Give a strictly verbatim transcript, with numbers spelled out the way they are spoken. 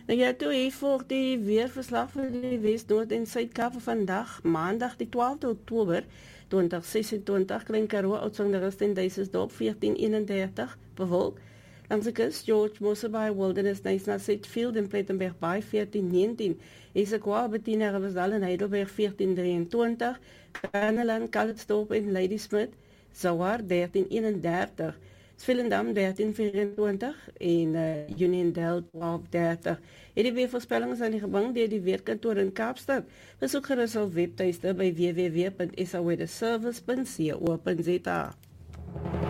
Nou ja, toe hier voor die weerverslag vir die Wes-Noord en Suid-Kaap vandag, maandag die twaalfde Oktober twintig sesentwintig, Klein Karoo, Oudtshoornrus en Duisensdorp veertien eenendertig, bewolk. Langs de kust, George Mosselbaai, Wilderness, Knysna, Sedgefield en Plettenberg Bay veertien negentien, Issaquah, Bettina, Riversdal en Heidelberg veertien drieëntwintig, Kanneland, Calitzdorp en Ladysmith, Zawar dertien eenendertig, Swellendam dertien vierentwintig en uh, Uniondale twaalf dertig. Hierdie weervoorspellings aan die gebring deur die Weerkantoor in Kaapstad. Besoek gerus ons webtuiste by w w w punt s a weather service punt co punt za.